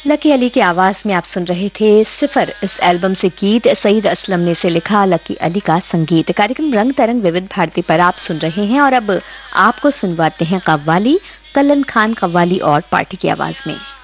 Lucky Ali की आवाज में आप सुन रहे थे सिफर इस एल्बम से गीत। सईद असलम ने इसे लिखा, लकी अली का संगीत। कार्यक्रम रंग तरंग विविध भारती पर आप सुन रहे हैं और अब आपको सुनवाते हैं कव्वाली, कल्लन खान कव्वाली और पार्टी की आवाज में।